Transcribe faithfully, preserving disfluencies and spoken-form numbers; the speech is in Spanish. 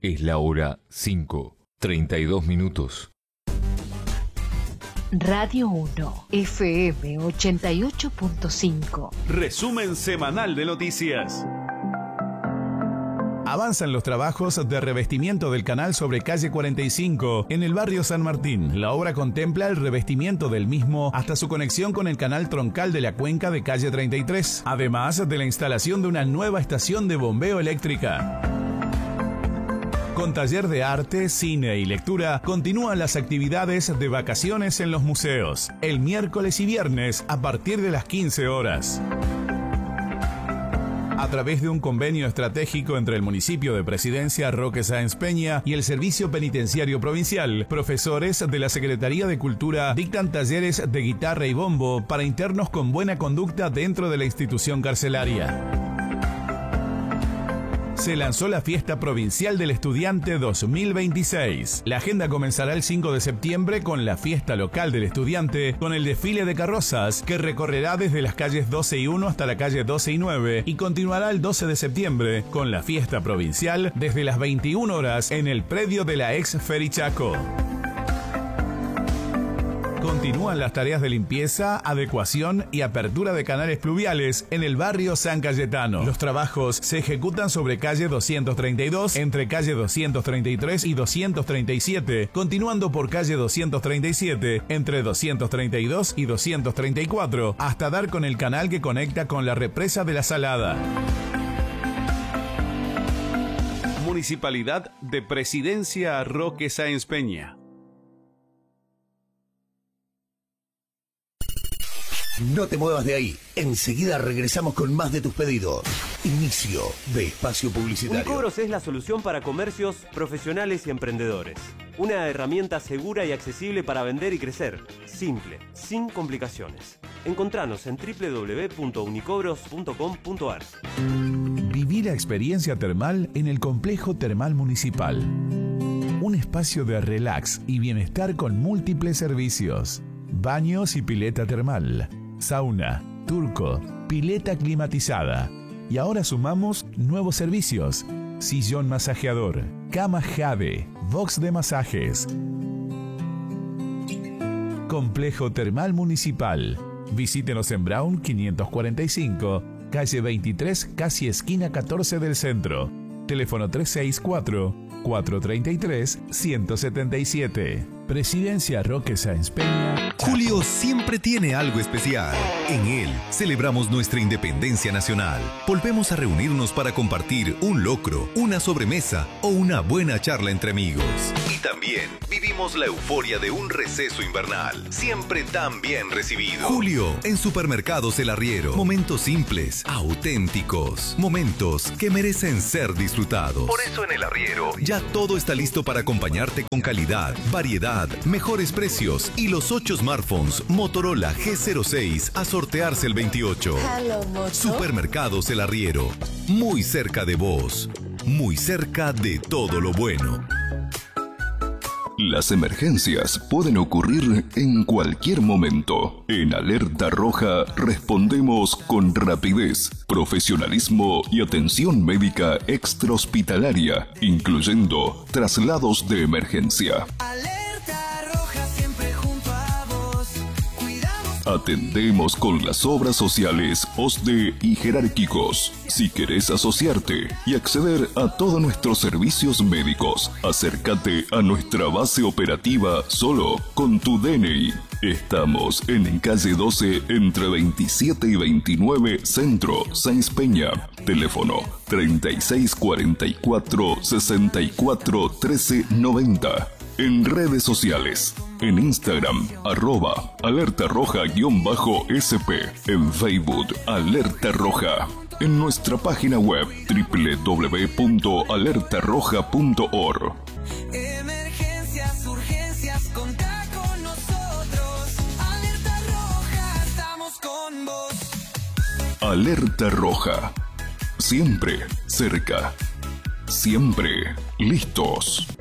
Es la hora cinco, treinta y dos minutos. Radio uno, F M ochenta y ocho punto cinco. Resumen semanal de noticias. Avanzan los trabajos de revestimiento del canal sobre calle cuarenta y cinco en el barrio San Martín. La obra contempla el revestimiento del mismo hasta su conexión con el canal troncal de la cuenca de calle treinta y tres, además de la instalación de una nueva estación de bombeo eléctrica. Con taller de arte, cine y lectura, continúan las actividades de vacaciones en los museos, el miércoles y viernes a partir de las quince horas. A través de un convenio estratégico entre el municipio de Presidencia Roque Sáenz Peña y el Servicio Penitenciario Provincial, profesores de la Secretaría de Cultura dictan talleres de guitarra y bombo para internos con buena conducta dentro de la institución carcelaria. Se lanzó la Fiesta Provincial del Estudiante dos mil veintiséis. La agenda comenzará el cinco de septiembre con la Fiesta Local del Estudiante, con el desfile de carrozas que recorrerá desde las calles doce y uno hasta la calle doce y nueve y continuará el doce de septiembre con la Fiesta Provincial desde las veintiuna horas en el predio de la ex Ferichaco. Continúan las tareas de limpieza, adecuación y apertura de canales pluviales en el barrio San Cayetano. Los trabajos se ejecutan sobre calle doscientos treinta y dos, entre calle doscientos treinta y tres y doscientos treinta y siete, continuando por calle doscientos treinta y siete, entre doscientos treinta y dos y doscientos treinta y cuatro, hasta dar con el canal que conecta con la represa de la Salada. Municipalidad de Presidencia Roque Sáenz Peña. No te muevas de ahí. Enseguida regresamos con más de tus pedidos. Inicio de espacio publicitario. Unicobros es la solución para comercios, profesionales y emprendedores. Una herramienta segura y accesible para vender y crecer. Simple, sin complicaciones. Encontranos en doble u doble u doble u punto unicobros punto com punto a r. Viví la experiencia termal en el Complejo Termal Municipal. Un espacio de relax y bienestar con múltiples servicios. Baños y pileta termal. Sauna, turco, pileta climatizada. Y ahora sumamos nuevos servicios. Sillón masajeador, cama Jade, box de masajes. Complejo Termal Municipal. Visítenos en Brown quinientos cuarenta y cinco, calle veintitrés, casi esquina catorce del centro. Teléfono tres seis cuatro, cuatro tres tres, uno siete siete. Presidencia Roque Sáenz Peña. Julio siempre tiene algo especial. En él celebramos nuestra independencia nacional. Volvemos a reunirnos para compartir un locro, una sobremesa o una buena charla entre amigos. Y también vivimos la euforia de un receso invernal, siempre tan bien recibido. Julio en Supermercados El Arriero. Momentos simples, auténticos, momentos que merecen ser disfrutados. Por eso en El Arriero ya todo está listo para acompañarte con calidad, variedad, mejores precios y los ocho smartphones Motorola G cero seis a sortearse el veintiocho. Supermercados El Arriero, muy cerca de vos, muy cerca de todo lo bueno. Las emergencias pueden ocurrir en cualquier momento. En Alerta Roja respondemos con rapidez, profesionalismo y atención médica extrahospitalaria, incluyendo traslados de emergencia. Atendemos con las obras sociales O S D E y jerárquicos. Si querés asociarte y acceder a todos nuestros servicios médicos, acércate a nuestra base operativa solo con tu D N I. Estamos en calle doce entre veintisiete y veintinueve Centro, Sáenz Peña. Teléfono treinta y seis cuarenta y cuatro, sesenta y cuatro, trece noventa. En redes sociales, en Instagram, arroba Alerta Roja-S P, en Facebook, Alerta Roja, en nuestra página web doble u doble u doble u punto alerta roja punto org. Emergencias, urgencias, contá con nosotros. Alerta Roja, estamos con vos. Alerta Roja, siempre cerca, siempre listos.